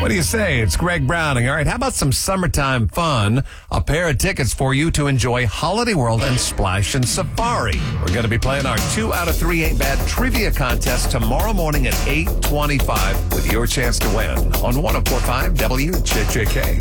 What do you say? It's Greg Browning. All right, how about some summertime fun? A pair of tickets for you to enjoy Holiday World and Splash and Safari. We're going to be playing our 2 out of 3 Ain't Bad trivia contest tomorrow morning at 8:25 with your chance to win on 104.5 WJJK.